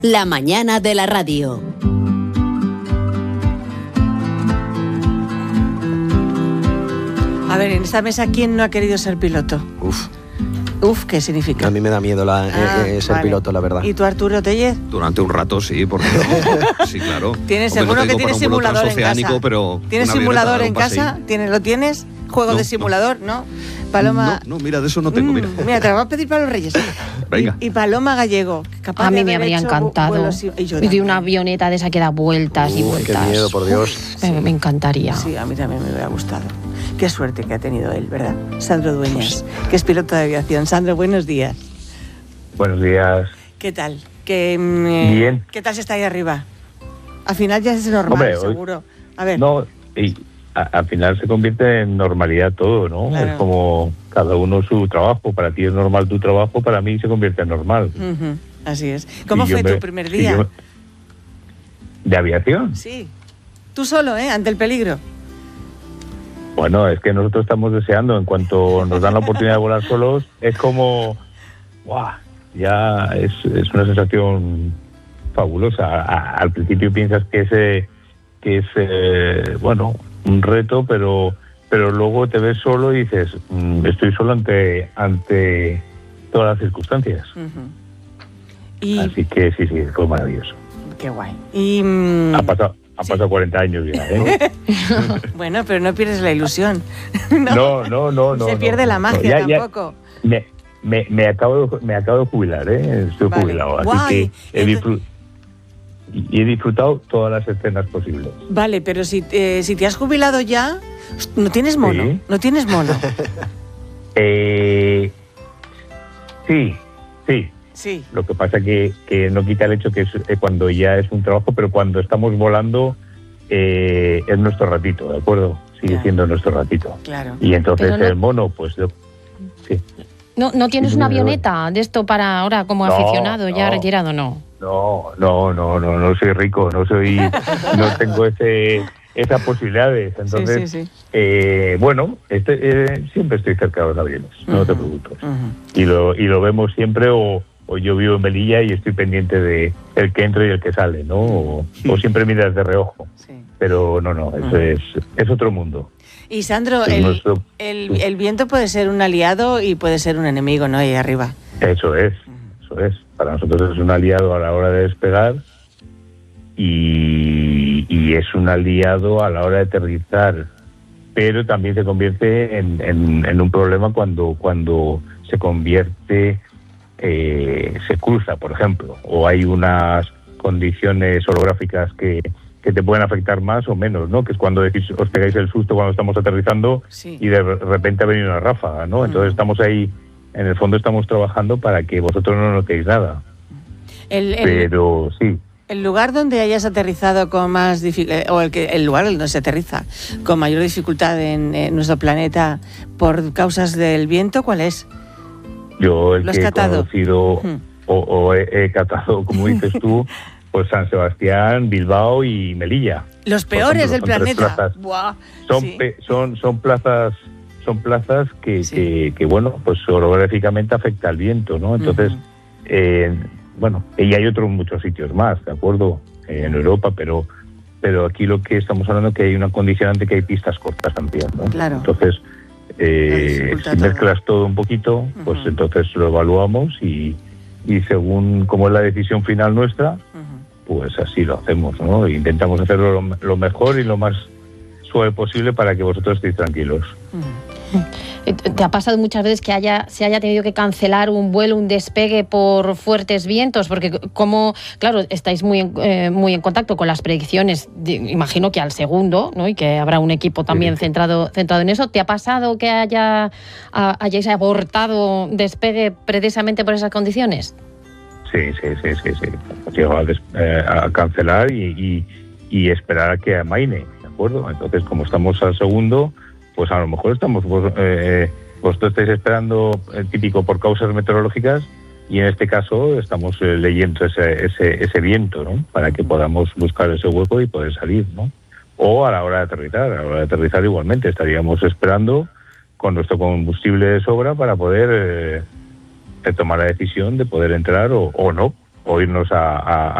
La mañana de la radio. A ver, en esta mesa, ¿quién no ha querido ser piloto? Uf, ¿qué significa? A mí me da miedo ser piloto, la verdad. ¿Y tú, Arturo Tellez? Durante un rato sí, porque sí, claro. ¿Tienes seguro que tienes simulador en casa? Pero ¿Tienes simulador en casa? ¿Lo tienes? ¿Juego de simulador? ¿No? Paloma... No, mira, de eso no tengo, mira. Mira, te lo voy a pedir para los Reyes. Venga. Y Paloma Gallego, capaz a mí de me habría encantado. Y de una avioneta de esa que da vueltas y vueltas. Qué miedo, por Dios. Me encantaría. Sí, a mí también me hubiera gustado. Qué suerte que ha tenido él, ¿verdad? Sandro Dueñas, que es piloto de aviación. Sandro, buenos días. Buenos días. ¿Qué tal? Bien. ¿Qué tal se está ahí arriba? Al final ya es normal, hombre, seguro. A ver. No, y al final se convierte en normalidad todo, ¿no? Claro. Es como cada uno su trabajo. Para ti es normal tu trabajo, para mí se convierte en normal. Uh-huh. Así es. ¿Cómo fue tu primer día? ¿De aviación? Sí. Tú solo, ante el peligro. Bueno, es que nosotros estamos deseando, en cuanto nos dan la oportunidad de volar solos, es como, ¡guau! Ya es una sensación fabulosa. Al principio piensas que es un reto, pero luego te ves solo y dices, estoy solo ante todas las circunstancias. Uh-huh. Así que sí, fue maravilloso. Qué guay. Y ha pasado 40 años ya, ¿eh? Bueno, pero no pierdes la ilusión. No. Se pierde la magia tampoco. Me acabo de jubilar, ¿eh? Estoy jubilado, así guay. que he disfrutado todas las escenas posibles. Vale, pero si te has jubilado ya, no tienes mono. Sí. No tienes mono. Sí. Lo que pasa que no quita el hecho que es cuando ya es un trabajo, pero cuando estamos volando es nuestro ratito, ¿de acuerdo? Sigue siendo nuestro ratito. Claro. Y entonces no, el mono, pues sí. ¿No tienes una avioneta de esto para ahora como aficionado, ya retirado? No soy rico, no tengo esas posibilidades. Entonces, sí. bueno, siempre estoy cerca de los aviones, no te preocupes. Uh-huh. Y lo vemos siempre, o yo vivo en Melilla y estoy pendiente de el que entra y el que sale, ¿no? O siempre miras de reojo. Sí. Pero no, eso es otro mundo. Y Sandro, el viento puede ser un aliado y puede ser un enemigo, ¿no? Ahí arriba. Eso es. Para nosotros es un aliado a la hora de despegar y es un aliado a la hora de aterrizar, pero también se convierte en un problema cuando se convierte, se cruza, por ejemplo, o hay unas condiciones orográficas que te pueden afectar más o menos, ¿no? Que es cuando decís, os pegáis el susto cuando estamos aterrizando y de repente ha venido una ráfaga, ¿no? Entonces estamos ahí, en el fondo estamos trabajando para que vosotros no notéis nada. Pero sí. El lugar donde hayas aterrizado con más dificultad, o el lugar donde se aterriza con mayor dificultad en nuestro planeta por causas del viento, ¿cuál es? Yo el ¿Lo has que catado? He conocido o he catado, como dices tú, pues San Sebastián, Bilbao y Melilla. Los peores del planeta. Buah, son plazas que bueno, pues orográficamente afecta al viento, ¿no? Entonces, bueno, y hay otros muchos sitios más, ¿de acuerdo? En Europa, pero aquí lo que estamos hablando es que hay una condicionante, que hay pistas cortas también, ¿no? Claro. Entonces, si mezclas todo un poquito, pues entonces lo evaluamos y según cómo es la decisión final nuestra, pues así lo hacemos, ¿no? Intentamos hacerlo lo mejor y lo más suave posible para que vosotros estéis tranquilos. ¿Te ha pasado muchas veces que se haya tenido que cancelar un vuelo, un despegue por fuertes vientos? Porque como, claro, estáis muy en contacto con las predicciones, imagino que al segundo, ¿no? Y que habrá un equipo también centrado en eso. ¿Te ha pasado que hayáis abortado despegue precisamente por esas condiciones? Sí. Llegó a cancelar y esperar a que amaine, ¿de acuerdo? Entonces, como estamos al segundo, pues a lo mejor estamos vosotros estáis esperando típico por causas meteorológicas y en este caso estamos leyendo ese viento, ¿no? Para que podamos buscar ese hueco y poder salir, ¿no? O a la hora de aterrizar igualmente estaríamos esperando con nuestro combustible de sobra para poder tomar la decisión de poder entrar o o irnos a